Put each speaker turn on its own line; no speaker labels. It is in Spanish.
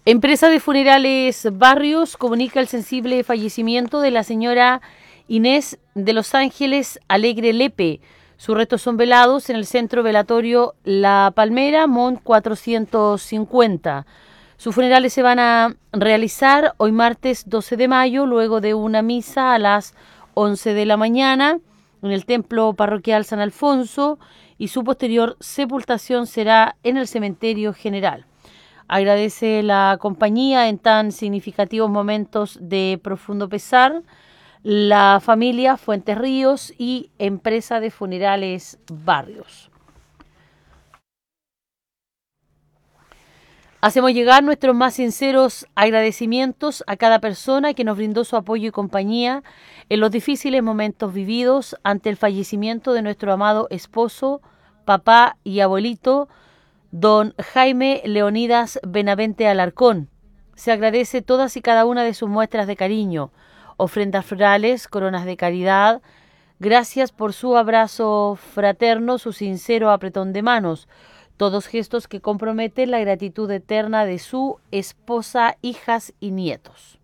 Empresa de Funerales Barrios comunica el sensible fallecimiento de la señora Inés de Los Ángeles Alegre Lepe. Sus restos son velados en el centro velatorio La Palmera, Mont 450. Sus funerales se van a realizar hoy martes 12 de mayo, luego de una misa a las 11 de la mañana en el templo parroquial San Alfonso, y su posterior sepultación será en el cementerio general. Agradece la compañía en tan significativos momentos de profundo pesar la familia Fuentes Ríos y Empresa de Funerales Barrios. Hacemos llegar nuestros más sinceros agradecimientos a cada persona que nos brindó su apoyo y compañía en los difíciles momentos vividos ante el fallecimiento de nuestro amado esposo, papá y abuelito, don Jaime Leonidas Benavente Alarcón. Se agradece todas y cada una de sus muestras de cariño, ofrendas florales, coronas de caridad. Gracias por su abrazo fraterno, su sincero apretón de manos. Todos gestos que comprometen la gratitud eterna de su esposa, hijas y nietos.